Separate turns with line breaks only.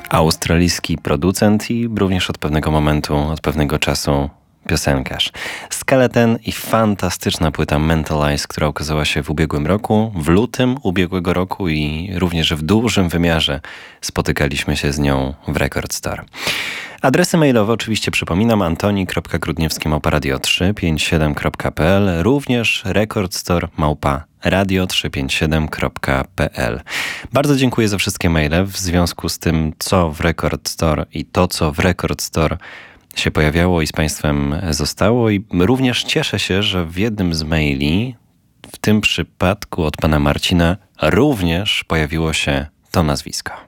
Australijski producent i również od pewnego momentu, od pewnego czasu piosenkarz. Skeleton i fantastyczna płyta Mentalize, która ukazała się w ubiegłym roku, w lutym ubiegłego roku i również w dużym wymiarze spotykaliśmy się z nią w Record Store. Adresy mailowe oczywiście przypominam: antoni.grudniewski@radio357.pl, również recordstore@radio357.pl. Bardzo dziękuję za wszystkie maile w związku z tym, co w Record Store i to, co w Record Store się pojawiało i z Państwem zostało, i również cieszę się, że w jednym z maili, w tym przypadku od pana Marcina, również pojawiło się to nazwisko.